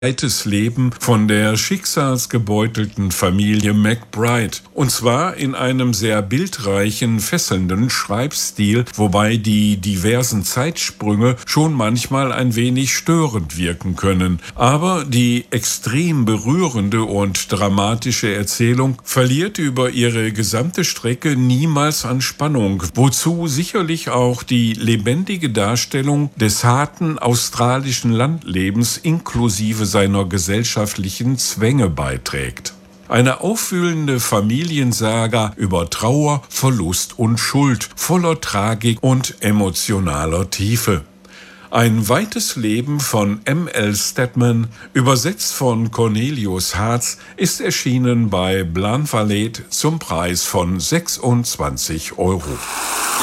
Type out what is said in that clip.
Zweites Leben von der schicksalsgebeutelten Familie McBride. Und zwar in einem sehr bildreichen, fesselnden Schreibstil, wobei die diversen Zeitsprünge schon manchmal ein wenig störend wirken können. Aber die extrem berührende und dramatische Erzählung verliert über ihre gesamte Strecke niemals an Spannung, wozu sicherlich auch die lebendige Darstellung des harten australischen Landlebens inklusive seiner gesellschaftlichen Zwänge beiträgt. Eine aufwühlende Familiensaga über Trauer, Verlust und Schuld, voller Tragik und emotionaler Tiefe. Ein weites Leben von M.L. Stedman, übersetzt von Cornelius Hartz, ist erschienen bei Blanvalet zum Preis von 26 €.